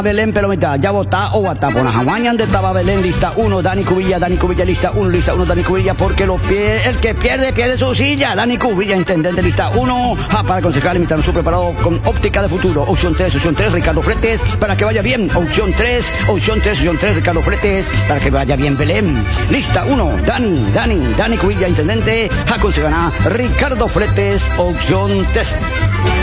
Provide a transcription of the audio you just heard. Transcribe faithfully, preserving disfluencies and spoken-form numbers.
Belén Pelomita, ya vota o Guatapona, Hawaiian de Taba Belén, lista uno, Dani Cubilla, Dani Cubilla, lista uno, lista uno, Dani Cubilla, porque lo pie, el que pierde, pierde su silla, Dani Cubilla, intendente, lista uno, ah, para concejal, invitado su preparado con óptica de futuro, opción tres, opción tres, Ricardo Fretes, para que vaya bien, opción tres, opción tres, opción tres, Ricardo Fretes, para que vaya bien Belén, lista uno, Dani, Dani, Dani Cubilla, intendente, a concejal, Ricardo Fretes, opción tres.